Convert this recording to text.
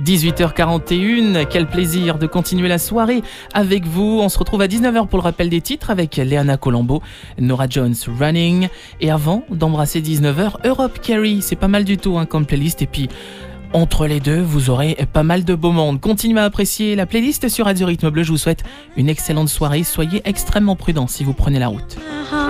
18h41, quel plaisir de continuer la soirée avec vous. On se retrouve à 19h pour le rappel des titres avec Léana Colombo, Norah Jones, Running. Et avant d'embrasser 19h, Europe Carry, c'est pas mal du tout comme playlist. Et puis, entre les deux, vous aurez pas mal de beau monde. Continuez à apprécier la playlist sur Radio Rythme Bleu. Je vous souhaite une excellente soirée. Soyez extrêmement prudents si vous prenez la route.